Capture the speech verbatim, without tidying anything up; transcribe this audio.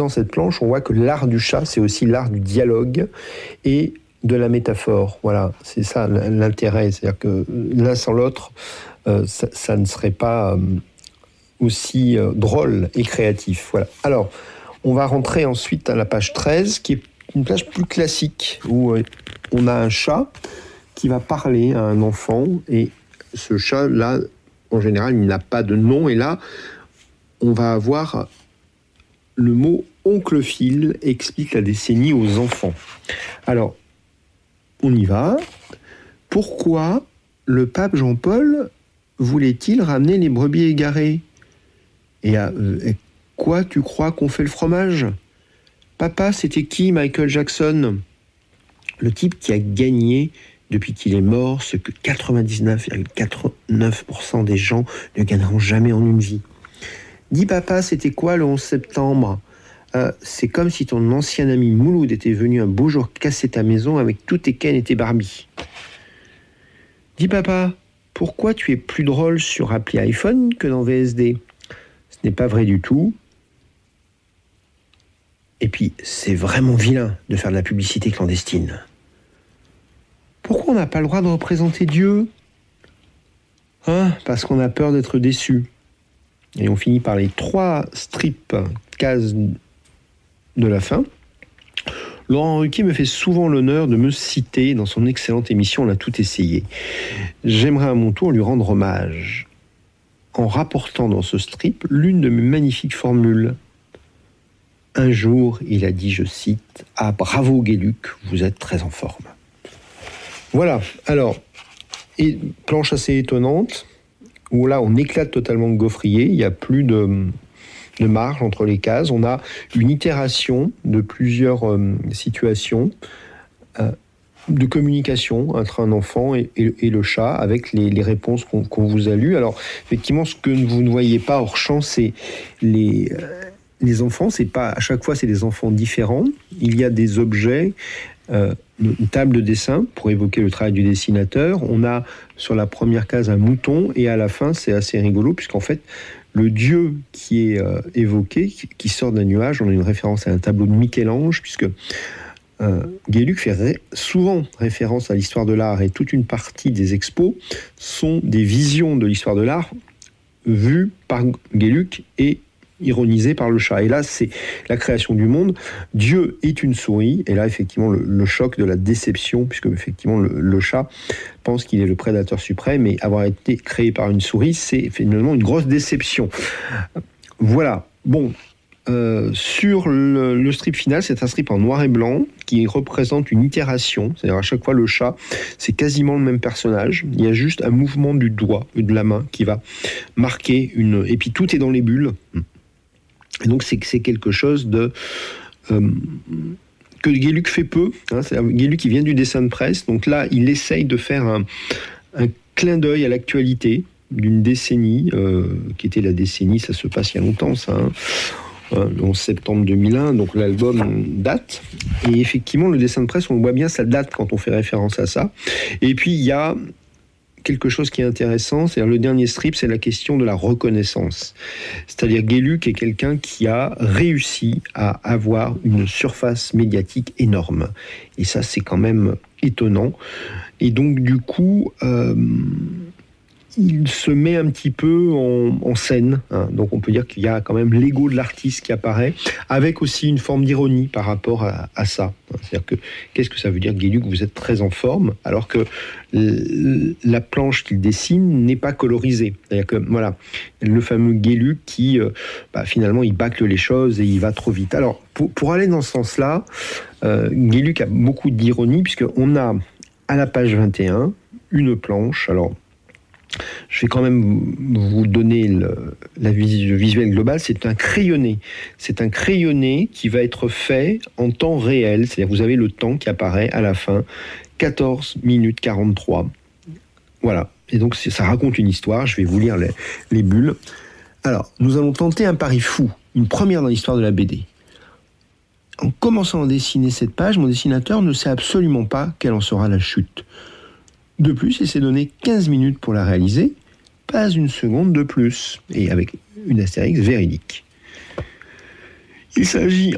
regardant cette planche, on voit que l'art du chat, c'est aussi l'art du dialogue et de la métaphore. Voilà, c'est ça l'intérêt. C'est-à-dire que l'un sans l'autre, euh, ça, ça ne serait pas euh, aussi euh, drôle et créatif. Voilà. Alors, on va rentrer ensuite à la page treize, qui est une page plus classique, où euh, on a un chat qui va parler à un enfant, et ce chat-là, en général, il n'a pas de nom, et là, on va avoir le mot « oncle Phil » explique la décennie aux enfants. Alors, on y va. Pourquoi le pape Jean-Paul voulait-il ramener les brebis égarées ? Et à euh, quoi tu crois qu'on fait le fromage ? Papa, c'était qui Michael Jackson ? Le type qui a gagné depuis qu'il est mort ce que quatre-vingt-dix-neuf virgule quatre-vingt-neuf pour cent des gens ne gagneront jamais en une vie. Dis papa, c'était quoi le onze septembre ? euh, C'est comme si ton ancien ami Mouloud était venu un beau jour casser ta maison avec tous tes Ken et tes Barbie. Dis papa, pourquoi tu es plus drôle sur appli iPhone que dans V S D ? Ce n'est pas vrai du tout. Et puis, c'est vraiment vilain de faire de la publicité clandestine. Pourquoi on n'a pas le droit de représenter Dieu ? Hein ? Parce qu'on a peur d'être déçu. Et on finit par les trois strips cases de la fin. Laurent Ruquier me fait souvent l'honneur de me citer dans son excellente émission « On a tout essayé ». J'aimerais à mon tour lui rendre hommage en rapportant dans ce strip l'une de mes magnifiques formules. Un jour, il a dit, je cite, « Ah, bravo Gueluc, vous êtes très en forme ». Voilà, alors, et planche assez étonnante, où là, on éclate totalement le gaufrier, il n'y a plus de, de marge entre les cases, on a une itération de plusieurs euh, situations euh, de communication entre un enfant et, et, et le chat, avec les, les réponses qu'on, qu'on vous a lues. Alors, effectivement, ce que vous ne voyez pas hors champ, c'est les... Euh, Les enfants, c'est pas à chaque fois, c'est des enfants différents. Il y a des objets, euh, une table de dessin pour évoquer le travail du dessinateur. On a sur la première case un mouton et à la fin, c'est assez rigolo puisqu'en fait, le dieu qui est euh, évoqué, qui, qui sort d'un nuage, on a une référence à un tableau de Michel-Ange puisque euh, Gueluc fait ré- souvent référence à l'histoire de l'art et toute une partie des expos sont des visions de l'histoire de l'art vues par Gueluc et ironisé par le chat. Et là, c'est la création du monde. Dieu est une souris. Et là, effectivement, le, le choc de la déception, puisque effectivement, le, le chat pense qu'il est le prédateur suprême, et avoir été créé par une souris, c'est finalement une grosse déception. Voilà. Bon. Euh, sur le, le strip final, c'est un strip en noir et blanc qui représente une itération, c'est-à-dire à chaque fois le chat, c'est quasiment le même personnage, il y a juste un mouvement du doigt et de la main qui va marquer une... Et puis tout est dans les bulles, et donc c'est, c'est quelque chose de... Euh, que Gueluc fait peu, hein, c'est Gueluc qui vient du dessin de presse, donc là il essaye de faire un, un clin d'œil à l'actualité d'une décennie, euh, qui était la décennie, ça se passe il y a longtemps ça, hein, en septembre deux mille un, donc l'album date, et effectivement le dessin de presse, on le voit bien, ça date quand on fait référence à ça. Et puis il y a quelque chose qui est intéressant, c'est-à-dire le dernier strip, c'est la question de la reconnaissance. C'est-à-dire Gueluc est quelqu'un qui a réussi à avoir une surface médiatique énorme, et ça c'est quand même étonnant. Et donc du coup, euh, il se met un petit peu en, en scène, hein. Donc on peut dire qu'il y a quand même l'ego de l'artiste qui apparaît, avec aussi une forme d'ironie par rapport à, à ça. C'est-à-dire que, qu'est-ce que ça veut dire, Gueluc, vous êtes très en forme, alors que la planche qu'il dessine n'est pas colorisée. C'est-à-dire que, voilà, le fameux Gueluc qui, euh, bah, finalement, il bâcle les choses et il va trop vite. Alors, pour, pour aller dans ce sens-là, euh, Gueluc a beaucoup d'ironie, puisqu'on a, à la page vingt et un, une planche, alors... Je vais quand même vous donner le, la vis, le visuel global. C'est un crayonné. C'est un crayonné qui va être fait en temps réel. C'est-à-dire que vous avez le temps qui apparaît à la fin, quatorze minutes quarante-trois. Voilà. Et donc ça raconte une histoire. Je vais vous lire les, les bulles. Alors, nous allons tenter un pari fou. Une première dans l'histoire de la B D. En commençant à dessiner cette page, mon dessinateur ne sait absolument pas quelle en sera la chute. De plus, il s'est donné quinze minutes pour la réaliser, pas une seconde de plus, et avec une astérix véridique. Il s'agit